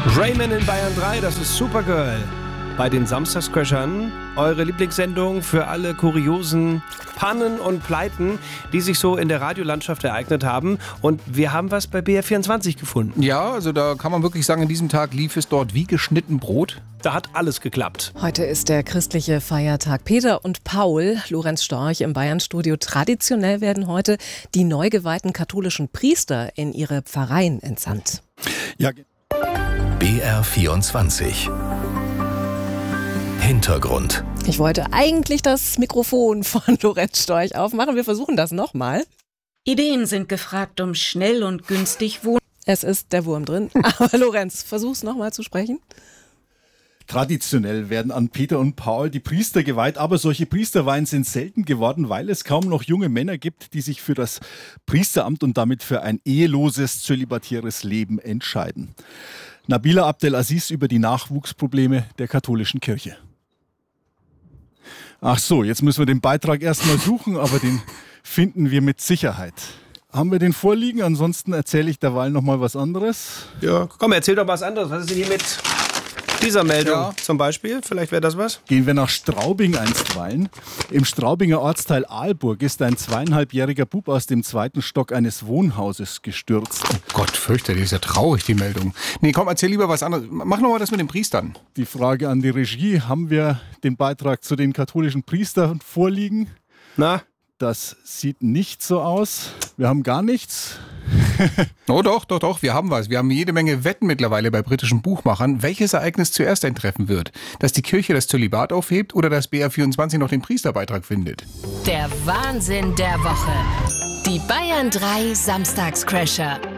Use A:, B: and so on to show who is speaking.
A: Raymond in Bayern 3, das ist Supergirl. Bei den Samstagscrashern, eure Lieblingssendung für alle kuriosen Pannen und Pleiten, die sich so in der Radiolandschaft ereignet haben. Und wir haben was bei BR24 gefunden.
B: Ja, also da kann man wirklich sagen, an diesem Tag lief es dort wie geschnitten Brot.
A: Da hat alles geklappt.
C: Heute ist der christliche Feiertag Peter und Paul. Lorenz Storch im Bayern-Studio. Traditionell werden heute die neu geweihten katholischen Priester in ihre Pfarreien entsandt.
D: Ja.
E: BR24 Hintergrund.
C: Ich wollte eigentlich das Mikrofon von Lorenz Storch aufmachen. Wir versuchen das nochmal.
F: Ideen sind gefragt, um schnell und günstig wohnen.
C: Es ist der Wurm drin. Aber Lorenz, versuch's nochmal zu sprechen.
D: Traditionell werden an Peter und Paul die Priester geweiht, aber solche Priesterweihen sind selten geworden, weil es kaum noch junge Männer gibt, die sich für das Priesteramt und damit für ein eheloses, zölibatäres Leben entscheiden. Nabila Abdelaziz über die Nachwuchsprobleme der katholischen Kirche. Ach so, jetzt müssen wir den Beitrag erstmal suchen, aber den finden wir mit Sicherheit. Haben wir den vorliegen? Ansonsten erzähle ich derweil nochmal was anderes.
A: Ja, komm, erzähl doch was anderes. Was ist denn hier mit dieser Meldung zum Beispiel? Vielleicht wäre das was?
D: Gehen wir nach Straubing einstweilen. Im Straubinger Ortsteil Aalburg ist ein 2,5-jähriger Bub aus dem 2. Stock eines Wohnhauses gestürzt.
B: Oh Gott, fürchterlich, ist ja traurig, die Meldung. Nee, komm, erzähl lieber was anderes. Mach noch mal das mit den Priestern.
D: Die Frage an die Regie, haben wir den Beitrag zu den katholischen Priestern vorliegen?
A: Na?
D: Das sieht nicht so aus. Wir haben gar nichts.
B: Oh doch, wir haben was. Wir haben jede Menge Wetten mittlerweile bei britischen Buchmachern, welches Ereignis zuerst eintreffen wird. Dass die Kirche das Zölibat aufhebt oder dass BR24 noch den Priesterbeitrag findet.
G: Der Wahnsinn der Woche. Die Bayern 3 Samstagscrasher.